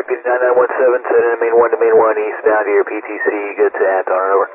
Yankee 9917, setting in main 1 to main 1, eastbound to your PTC, good to Anton, over.